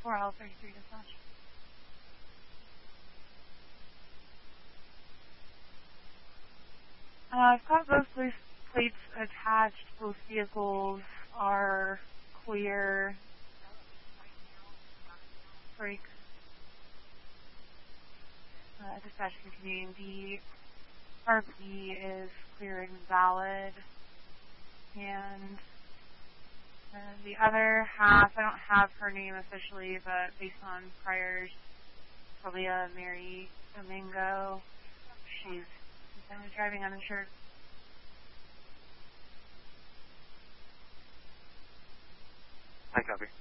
4L33 dispatch. I've got both plates attached. Both vehicles are clear. Brakes. Dispatch continuing. The RP is clear and valid. And the other half, I don't have her name officially, but based on priors, probably Mary Domingo. She's driving uninsured. I copy.